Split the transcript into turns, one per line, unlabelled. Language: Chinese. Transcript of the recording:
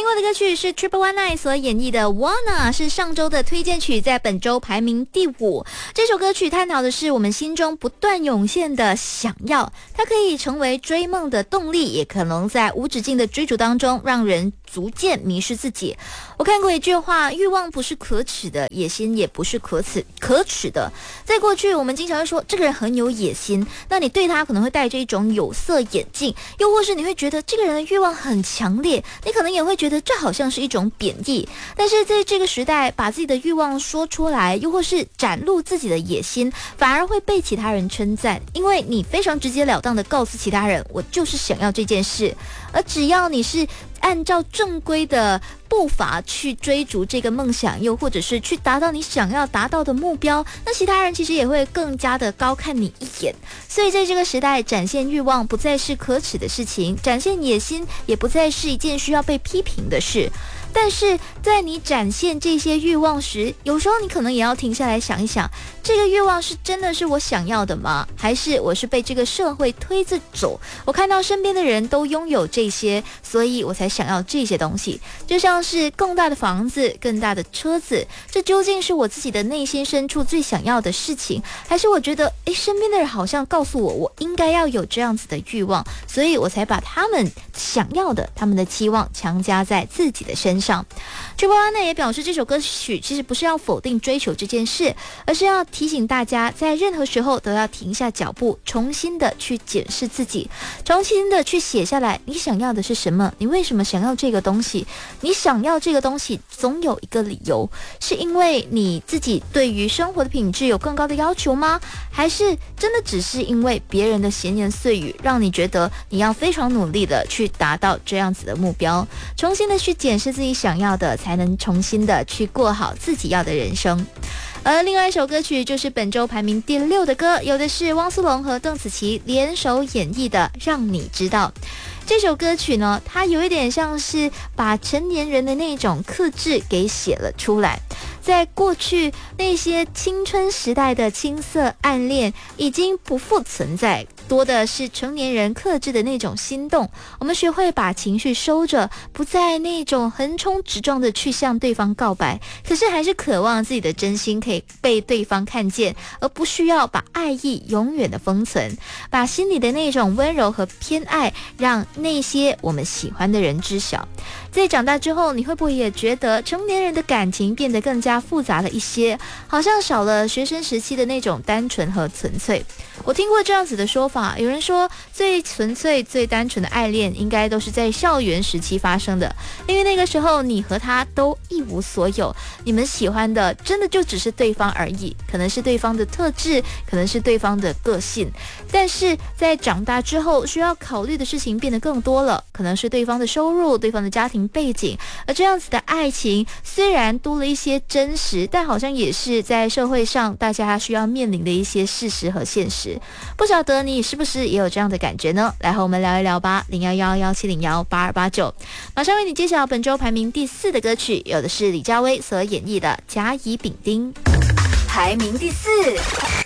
听过的歌曲是 Triple19 所演绎的 Wanna， 是上周的推荐曲，在本周排名第5。这首歌曲探讨的是我们心中不断涌现的想要，它可以成为追梦的动力，也可能在无止境的追逐当中让人逐渐迷失自己。我看过一句话，欲望不是可耻的，野心也不是可耻的。在过去我们经常会说这个人很有野心，那你对他可能会戴着一种有色眼镜，又或是你会觉得这个人的欲望很强烈，你可能也会觉得这好像是一种贬义。但是在这个时代，把自己的欲望说出来，又或是展露自己的野心，反而会被其他人称赞，因为你非常直截了当的告诉其他人，我就是想要这件事。而只要你是按照正规的步伐去追逐这个梦想，又或者是去达到你想要达到的目标，那其他人其实也会更加的高看你一眼。所以在这个时代，展现欲望不再是可耻的事情，展现野心也不再是一件需要被批评的事。但是在你展现这些欲望时，有时候你可能也要停下来想一想，这个欲望是真的是我想要的吗？还是我是被这个社会推着走？我看到身边的人都拥有这些，所以我才想要这些东西。就像是更大的房子、更大的车子，这究竟是我自己的内心深处最想要的事情，还是我觉得身边的人好像告诉我，我应该要有这样子的欲望，所以我才把他们想要的、他们的期望强加在自己的身上。Triple19也表示，这首歌曲其实不是要否定追求这件事，而是要提醒大家，在任何时候都要停下脚步，重新的去检视自己，重新的去写下来你想要的是什么，你为什么想要这个东西。你想要这个东西总有一个理由，是因为你自己对于生活的品质有更高的要求吗？还是真的只是因为别人的闲言碎语让你觉得你要非常努力的去达到这样子的目标？重新的去检视自己想要的，才能重新的去过好自己要的人生。而另外一首歌曲就是本周排名第6的歌，有的是汪苏泷和邓紫棋联手演绎的《让你知道》。这首歌曲呢，它有一点像是把成年人的那种克制给写了出来。在过去那些青春时代的青涩暗恋已经不复存在，多的是成年人克制的那种心动。我们学会把情绪收着，不再那种横冲直撞的去向对方告白，可是还是渴望自己的真心可以被对方看见，而不需要把爱意永远的封存，把心里的那种温柔和偏爱让那些我们喜欢的人知晓。在长大之后，你会不会也觉得成年人的感情变得更加复杂了一些，好像少了学生时期的那种单纯和纯粹？我听过这样子的说法，有人说最纯粹最单纯的爱恋应该都是在校园时期发生的，因为那个时候你和他都一无所有，你们喜欢的真的就只是对方而已，可能是对方的特质，可能是对方的个性。但是在长大之后，需要考虑的事情变得更多了，可能是对方的收入，对方的家庭背景。而这样子的爱情虽然多了一些真实，但好像也是在社会上大家需要面临的一些事实和现实。不晓得你是不是也有这样的感觉呢？来和我们聊一聊吧，011-1701-8289。马上为你揭晓本周排名第4的歌曲，有的是李佳薇所演绎的《甲乙丙丁》，
排名第4。